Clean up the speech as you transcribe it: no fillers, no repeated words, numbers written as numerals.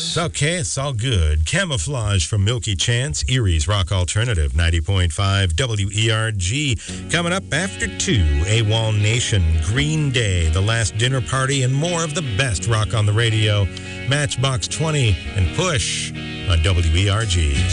It's okay. It's all good. Camouflage from Milky Chance, Erie's Rock Alternative, 90.5 WERG. Coming up after 2, AWOL Nation, Green Day, The Last Dinner Party, and more of the best rock on the radio. Matchbox 20 and Push on WERG.